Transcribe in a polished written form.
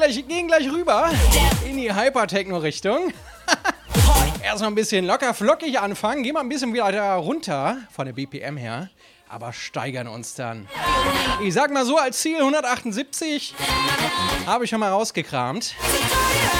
gehen gleich rüber in die Hyper-Techno-Richtung. Erst noch ein bisschen locker flockig anfangen, gehen wir ein bisschen wieder da runter von der BPM her, aber steigern uns dann. Ich sag mal so, als Ziel 178 habe ich schon mal rausgekramt.